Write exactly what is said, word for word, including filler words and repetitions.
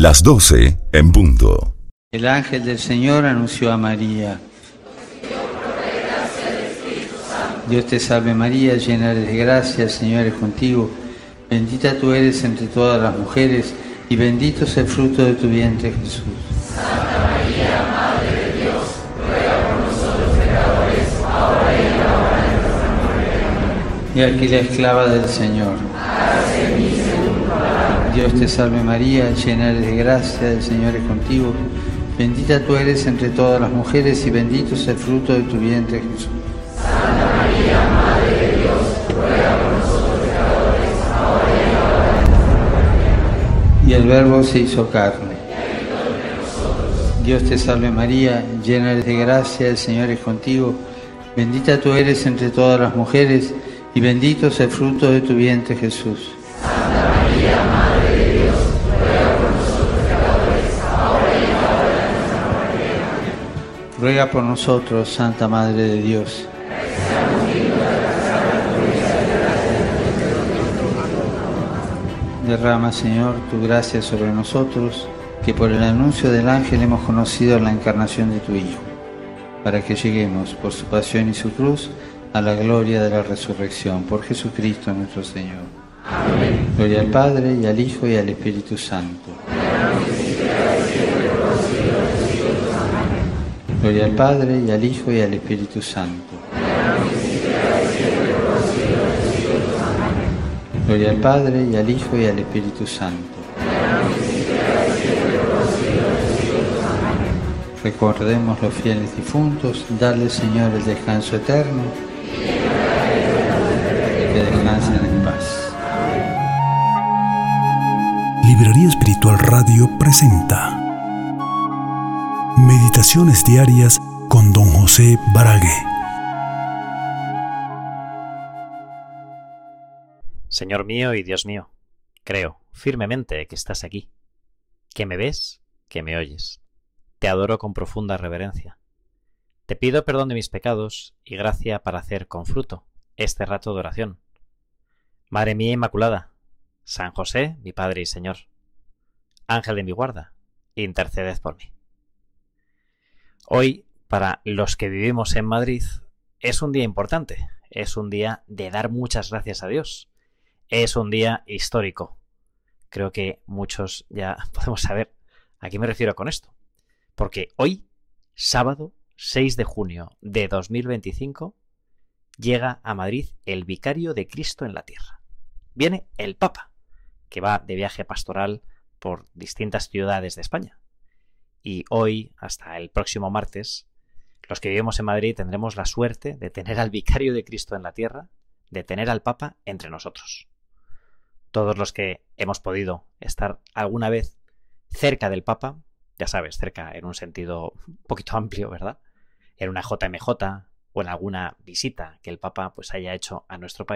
Las doce en punto. El ángel del Señor anunció a María. Dios te salve María, llena eres de gracia, el Señor es contigo. Bendita tú eres entre todas las mujeres y bendito es el fruto de tu vientre, Jesús. Santa María, Madre de Dios, ruega por nosotros pecadores, ahora y en la hora de nuestra muerte. Amén. Y aquí la esclava del Señor. Hágase en mí según tu palabra. Dios te salve María, llena eres de gracia, el Señor es contigo. Bendita tú eres entre todas las mujeres y bendito es el fruto de tu vientre, Jesús. Santa María, Madre de Dios, ruega por nosotros pecadores, ahora y en la hora de nuestra muerte. Y el Verbo se hizo carne. Y habitó entre nosotros. Dios te salve María, llena eres de gracia, el Señor es contigo. Bendita tú eres entre todas las mujeres y bendito es el fruto de tu vientre, Jesús. Santa María, Madre de Dios, ruega por nosotros pecadores, ahora y en la hora de nuestra muerte. Amén. Ruega por nosotros, Santa Madre de Dios. Derrama, Señor, tu gracia sobre nosotros, que por el anuncio del ángel hemos conocido la encarnación de tu Hijo, para que lleguemos, por su pasión y su cruz, a la gloria de la resurrección. Por Jesucristo nuestro Señor. Amén. Gloria al Padre, y al Hijo, y al Espíritu Santo. Gloria al Padre, y al Hijo, y al Espíritu Santo. Gloria al Padre, y al Hijo, y al Espíritu Santo. Recordemos los fieles difuntos, darle, Señor, el descanso eterno, que descansen en paz. Librería Espiritual Radio presenta Meditaciones Diarias con Don José Barague. Señor mío y Dios mío, creo firmemente que estás aquí, que me ves, que me oyes. Te adoro con profunda reverencia. Te pido perdón de mis pecados y gracia para hacer con fruto este rato de oración. Madre mía Inmaculada, San José, mi Padre y Señor, Ángel de mi guarda, interceded por mí. Hoy, para los que vivimos en Madrid, es un día importante, es un día de dar muchas gracias a Dios. Es un día histórico. Creo que muchos ya podemos saber a qué me refiero con esto. Porque hoy, sábado seis de junio de dos mil veinticinco, llega a Madrid el Vicario de Cristo en la Tierra. Viene el Papa, que va de viaje pastoral por distintas ciudades de España. Y hoy, hasta el próximo martes, los que vivimos en Madrid tendremos la suerte de tener al Vicario de Cristo en la Tierra, de tener al Papa entre nosotros. Todos los que hemos podido estar alguna vez cerca del Papa, ya sabes, cerca en un sentido un poquito amplio, ¿verdad? En una J M J o en alguna visita que el Papa pues haya hecho a nuestro país.